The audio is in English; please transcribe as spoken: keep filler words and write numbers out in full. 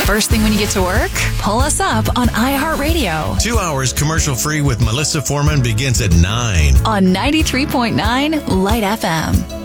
First thing when you get to work, pull us up on iHeartRadio. Two hours commercial-free with Melissa Foreman begins at nine. On ninety-three point nine Light F M.